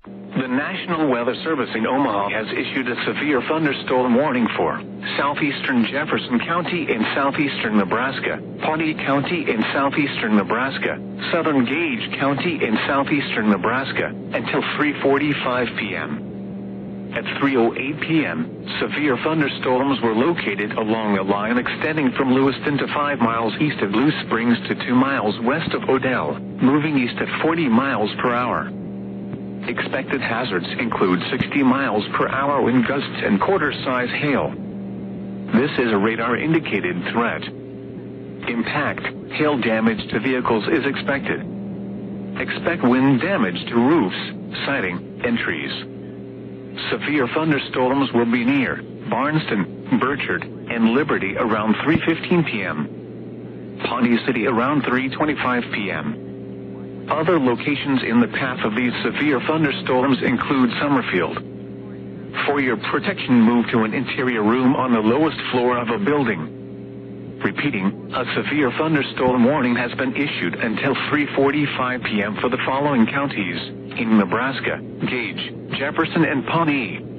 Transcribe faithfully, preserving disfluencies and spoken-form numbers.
The National Weather Service in Omaha has issued a severe thunderstorm warning for southeastern Jefferson County in southeastern Nebraska, Pawnee County in southeastern Nebraska, southern Gage County in southeastern Nebraska, until three forty-five p m At three oh eight p m, severe thunderstorms were located along a line extending from Lewiston to five miles east of Blue Springs to two miles west of Odell, moving east at forty miles per hour. Expected hazards include sixty miles per hour wind gusts and quarter-size hail. This is a radar-indicated threat. Impact, hail damage to vehicles is expected. Expect wind damage to roofs, siding, and trees. Severe thunderstorms will be near Barnston, Burchard, and Liberty around three fifteen p m Pawnee City around three twenty-five p m Other locations in the path of these severe thunderstorms include Summerfield. For your protection, move to an interior room on the lowest floor of a building. Repeating, a severe thunderstorm warning has been issued until three forty-five p m for the following counties in Nebraska: Gage, Jefferson, and Pawnee.